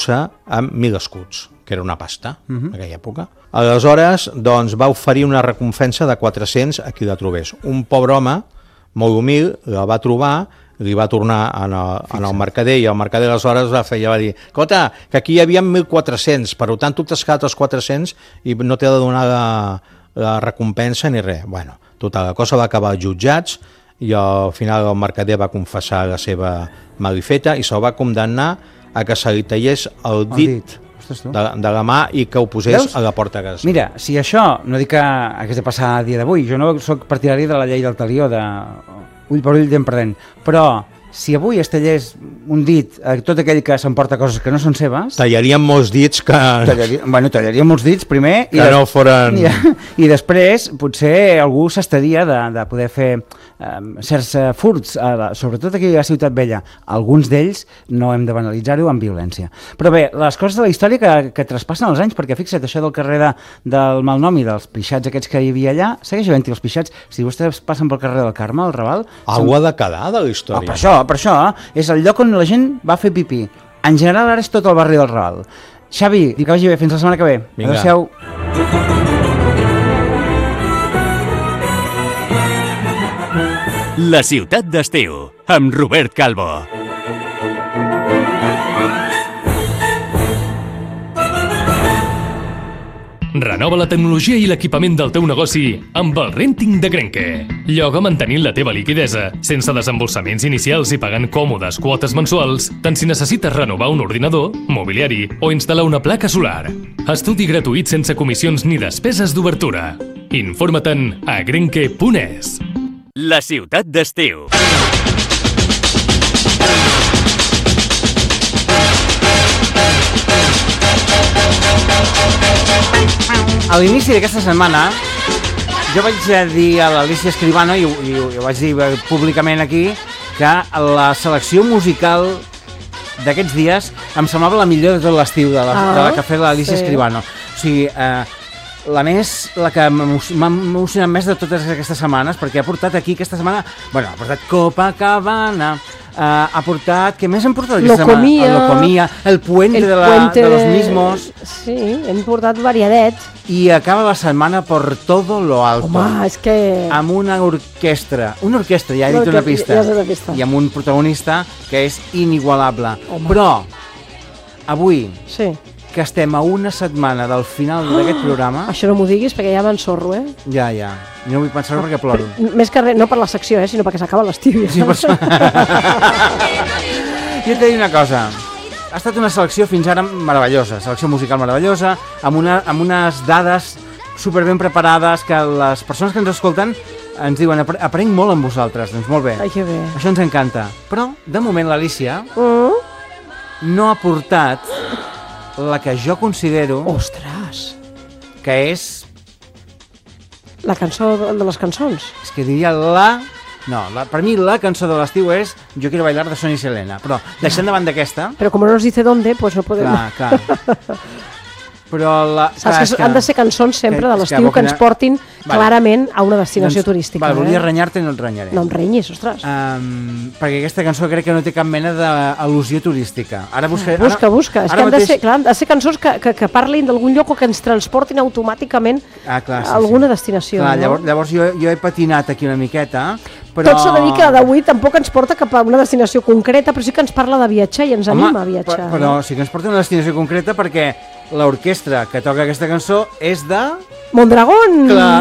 cursa amb 1.000 escuts, que era una pasta en aquella època. Aleshores, doncs, va oferir una recompensa de 400 a qui la trobés. Un pobre home, molt humil, la va trobar, li va tornar en el mercader, i el mercader aleshores va dir: escolta, que aquí hi havia 1.400, per tant tu t'has quedat els 400 i no t'he de donar la recompensa ni res. Bueno, total, la cosa va acabar als jutjats i al final el mercader va confessar la seva malifeta i se'l va condemnar a que se li tallés el dit de la mà i que ho posés a la porta de casa. Mira, si això, no dic que hagués de passar a dia d'avui, jo no sóc partidari de la llei del talió, de ull per ull, dent per dent, però si avui es tallés un dit a tot aquell que s'emporta coses que no són seves... Tallaríem molts dits que... Tallaríem molts dits primer que no foren... I després potser algú s'estaria de poder fer certs furts, sobretot aquí a Ciutat Vella. Alguns d'ells no hem de banalitzar-ho amb violència. Però bé, les coses de la història que traspassen els anys, perquè fixa't, això del carrer del Malnom i dels pixats aquests que hi havia allà, segueix havent-hi els pixats. Si vostès passen pel carrer del Carme, al Raval... Algú ha de quedar de la història. Per això, és el lloc on la gent va fer pipí. En general, ara és tot el barri del Raval. Xavi, que vagi bé, fins la setmana que ve. Vinga. Adéu-siau. La ciutat d'estiu, amb Robert Calvo. Renova la tecnologia i l'equipament del teu negoci amb el Renting de Grenke. Lloga mantenint la teva liquidesa, sense desembolsaments inicials i pagant còmodes quotes mensuals, tant si necessites renovar un ordinador, mobiliari o instal·lar una placa solar. Estudi gratuït sense comissions ni despeses d'obertura. Informa-te'n a grenke.es. La ciutat d'estiu. A l'inici d'aquesta setmana jo vaig dir a l'Alicia Escribano i ho vaig dir públicament aquí que la selecció musical d'aquests dies em semblava la millor de tot l'estiu de la que ha fet l'Alicia Escribano. O sigui, la que m'ha emocionat més de totes aquestes setmanes, perquè ha portat aquí aquesta setmana, bueno, ha portat Copacabana, ha portat... Què més hem portat aquesta setmana? Locomia, el Puente de los Mismos. Sí, hem portat variadet. I acaba la setmana por todo lo alto. Home, és que... Amb una orquestra, ja he dit una pista. I amb un protagonista que és inigualable. Home. Però, avui, sí, que estem a una setmana del final d'aquest programa... Això no m'ho diguis perquè ja m'ensorro, Ja. I no vull pensar-ho perquè ploro. Més que res, no per la secció, sinó perquè s'acaba l'estiu. Sí, per això. Jo et diré una cosa. Ha estat una selecció fins ara meravellosa, selecció musical meravellosa, amb unes dades superben preparades que les persones que ens escolten ens diuen aprenc molt amb vosaltres. Doncs molt bé. Ai, que bé. Això ens encanta. Però, de moment, l'Alicia no ha portat la que jo considero... Ostres! Que és... La cançó de les cançons. És que diria la... No, per mi la cançó de l'estiu és Yo quiero bailar de Sonia y Selena. Però deixant davant d'aquesta... Però com no nos dice dónde, pues no podem... Clar. Però saps que han de ser cançons sempre de l'estiu que ens portin clarament a una destinació turística. Volia renyar-te i no et renyaré. No em renyis, ostres. Perquè aquesta cançó crec que no té cap mena d'al·lusió turística. Ara buscaré... Busca. És que han de ser cançons que parlin d'algun lloc o que ens transportin automàticament a alguna destinació. Llavors jo he patinat aquí una miqueta, però... Tot s'ha de dir que d'avui tampoc ens porta cap a una destinació concreta, però sí que ens parla de viatjar i ens anima a viatjar. Però sí que ens porta a una destinació concreta perquè l'orquestra que toca aquesta cançó és de... Mondragón! Clar.